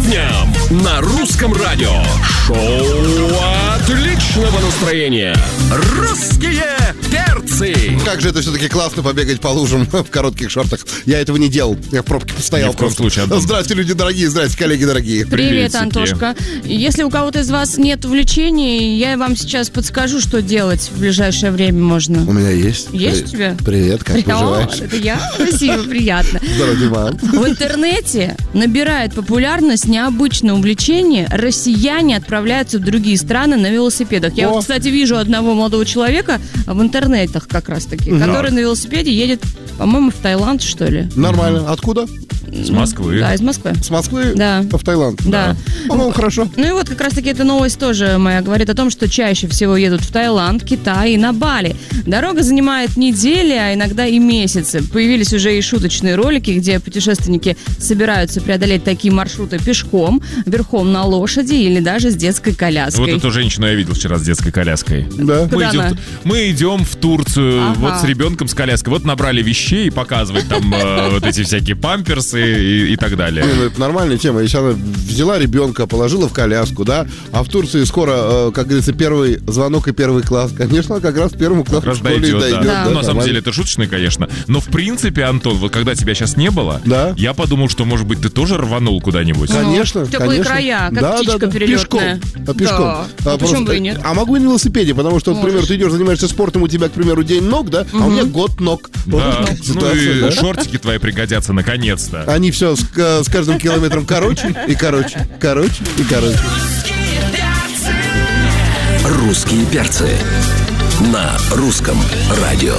будням на Русском радио. Шоу отличного настроения. Русские перцы. Как же это все-таки классно побегать по лужам в коротких шортах. Я этого не делал. Я в пробке постоял. Ни в коем случае, Антон. Здравствуйте, люди дорогие. Здравствуйте, коллеги дорогие. Привет, Антошка. Если у кого-то из вас нет увлечений, я вам сейчас подскажу, что делать в ближайшее время можно. У меня есть. Есть у тебя? Привет, как поживаешь? Это я? Спасибо, приятно. Здорово, вам. В интернете набирает популярность необычное увлечение. Россияне отправляются в другие страны на велосипедах. Я вот, кстати, вижу одного молодого человека в интернетах как раз-таки, который на велосипеде едет, по-моему, в Таиланд, что ли. Нормально. Откуда? С Москвы. Да, из Москвы. С Москвы? Да. В Таиланд? Да. По-моему, хорошо. Ну и вот как раз-таки эта новость тоже моя говорит о том, что чаще всего едут в Таиланд, Китай и на Бали. Дорога занимает недели, а иногда и месяцы. Появились уже и шуточные ролики, где путешественники собираются преодолеть такие маршруты пешком, верхом на лошади или даже с детской коляской. Вот эту женщину я видел вчера с детской коляской. Да. Мы идем в Турцию вот с ребенком с коляской. Вот набрали вещей и показывать там вот эти всякие памперсы и так далее. Это нормальная тема. Если она взяла ребенка, положила в коляску, да, а в Турции скоро, как говорится, первый звонок и первый класс. Конечно, как раз к первому классу в школе дойдет, дойдет. да. На самом деле это шуточно, конечно. Но в принципе, Антон, вот когда тебя сейчас не было, я подумал, что, может быть, ты тоже рванул куда-нибудь. Конечно, теплые края, как птичка перелетная. Пешком. Да. Почему бы и нет? А могу и на велосипеде, потому что, например, ты идешь, занимаешься спортом, у тебя, к примеру, день ног, да, а у меня год ног. Да. Ну и шортики твои пригодятся наконец-то. Они все с каждым километром короче и короче, короче и короче. Русские перцы на Русском радио.